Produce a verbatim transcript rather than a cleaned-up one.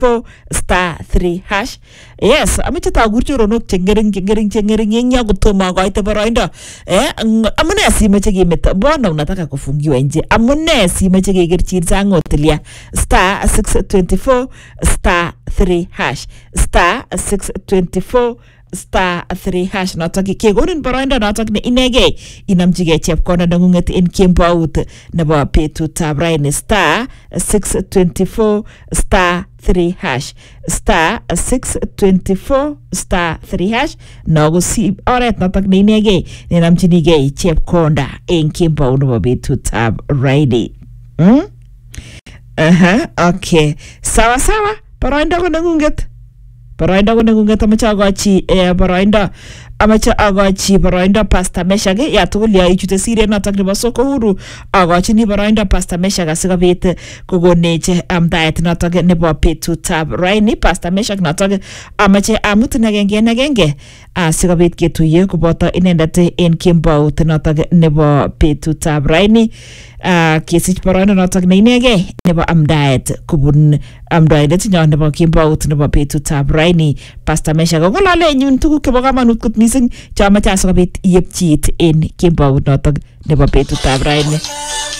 four star three hash. Yes, amache tagur choronok chengering chengering chengering yenya kutoma koite boroindo. Eh, amune simeche kemeto. Mbona unataka kufungiwa nje? Amune simeche kekerchir sang hotelia. Star six twenty-four star three hash. Star six twenty-four star three hash notok kekonin boroindo notok ne inegei inamchigei chepkonda nengunget en kembout nebo betutab raini. Star six twenty-four star three hash. Star six twenty-four star three hash nogo si oret notok ne inegei nenamchinigei chepkonda en kembout nebo betutab raini. Hmm? Aha, okay. Sawa sawa, boroindo ko nengunget. Boroindo ko nengunget amache agochi eh, boroindo amache agochi boroindo Pastor Meshak ya tugul ya ichute siret notok nebo Soko Huru agochini boroindo Pastor Meshak asikobit kogonech amdaet notok nebo betutab raini. Pastor Meshak notok amache amut agenge en agenge asikobit ketuiye koboto inendet en kembout notok nebo betutab raini. Uh, kesich boroindo notok ne inegei nebo amdaet kubun amdaindet nyo nebo kembout nebo betutab raini. Pastor Meshak ngolole nyun tuguk chebo kamanut kot mising chamache asikobit iyepchit en kembout notok nebo betutab raini.